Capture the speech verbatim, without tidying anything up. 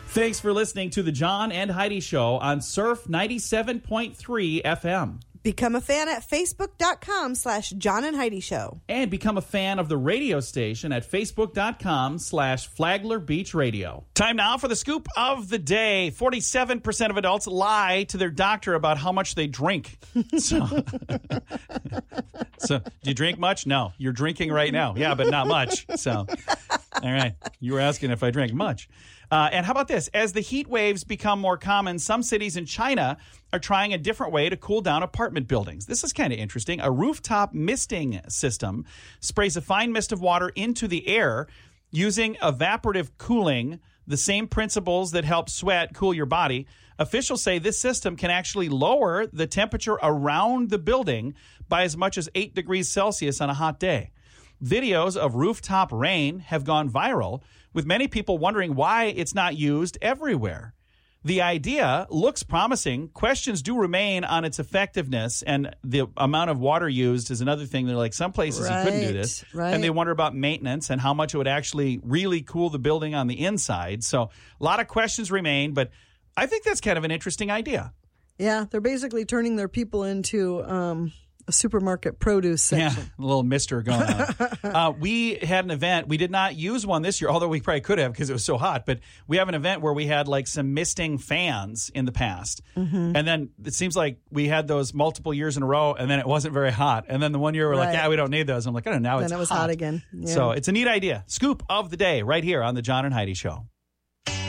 Thanks for listening to the John and Heidi Show on Surf ninety-seven point three F M. Become a fan at facebook.com slash John and Heidi Show. And become a fan of the radio station at facebook.com slash Flagler Beach Radio. Time now for the scoop of the day. forty-seven percent of adults lie to their doctor about how much they drink. So, so do you drink much? No. You're drinking right now. Yeah, but not much. So, all right. You were asking if I drank much. Uh, and how about this? As the heat waves become more common, some cities in China are trying a different way to cool down apartment buildings. This is kind of interesting. A rooftop misting system sprays a fine mist of water into the air using evaporative cooling, the same principles that help sweat cool your body. Officials say this system can actually lower the temperature around the building by as much as eight degrees Celsius on a hot day. Videos of rooftop rain have gone viral, with many people wondering why it's not used everywhere. The idea looks promising. Questions do remain on its effectiveness, and the amount of water used is another thing. They're like, some places right, you couldn't do this. Right. And they wonder about maintenance and how much it would actually really cool the building on the inside. So a lot of questions remain, but I think that's kind of an interesting idea. Yeah, they're basically turning their people into um, a supermarket produce section. Yeah, a little mister going on. uh, we had an event. We did not use one this year, although we probably could have because it was so hot. But we have an event where we had like some misting fans in the past. Mm-hmm. And then it seems like we had those multiple years in a row, and then it wasn't very hot. And then the one year we're right. like, yeah, we don't need those. I'm like, I don't know, now then it's it was hot. hot again. Yeah. So it's a neat idea. Scoop of the day right here on the John and Heidi Show.